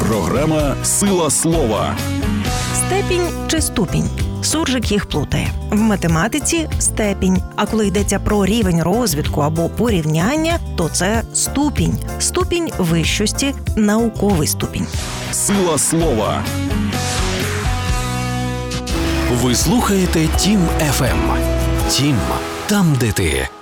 Програма «Сила слова». Степінь чи ступінь? Суржик їх плутає. В математиці – степінь, а коли йдеться про рівень розвитку або порівняння, то це ступінь. Ступінь вищості – науковий ступінь. Сила слова. Ви слухаєте Тім ФМ. Тім – там, де ти.